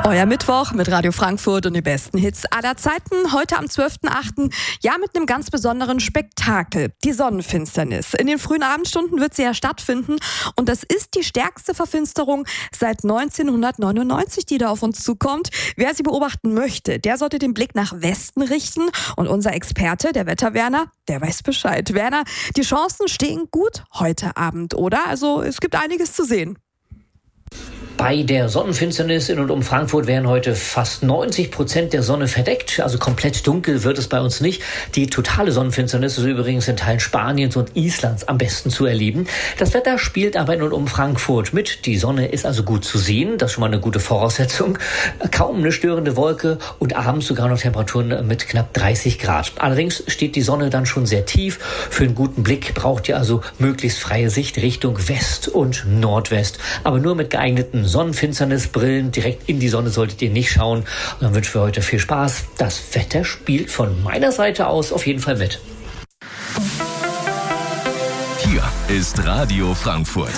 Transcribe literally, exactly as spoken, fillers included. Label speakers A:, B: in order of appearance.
A: Euer Mittwoch mit Radio Frankfurt und die besten Hits aller Zeiten. Heute am zwölften achten Ja, mit einem ganz besonderen Spektakel. Die Sonnenfinsternis. In den frühen Abendstunden wird sie ja stattfinden. Und das ist die stärkste Verfinsterung seit neunzehnhundertneunundneunzig, die da auf uns zukommt. Wer sie beobachten möchte, der sollte den Blick nach Westen richten. Und unser Experte, der Wetter-Werner, der weiß Bescheid. Werner, die Chancen stehen gut heute Abend, oder? Also es gibt einiges zu sehen.
B: Bei der Sonnenfinsternis in und um Frankfurt werden heute fast neunzig Prozent der Sonne verdeckt. Also komplett dunkel wird es bei uns nicht. Die totale Sonnenfinsternis ist übrigens in Teilen Spaniens und Islands am besten zu erleben. Das Wetter spielt aber in und um Frankfurt mit. Die Sonne ist also gut zu sehen. Das ist schon mal eine gute Voraussetzung. Kaum eine störende Wolke und abends sogar noch Temperaturen mit knapp dreißig Grad. Allerdings steht die Sonne dann schon sehr tief. Für einen guten Blick braucht ihr also möglichst freie Sicht Richtung West und Nordwest. Aber nur mit geeigneten Sonnenfinsternisbrillen. Direkt in die Sonne solltet ihr nicht schauen. Und dann wünschen wir heute viel Spaß. Das Wetter spielt von meiner Seite aus auf jeden Fall mit.
C: Hier ist Radio Frankfurt.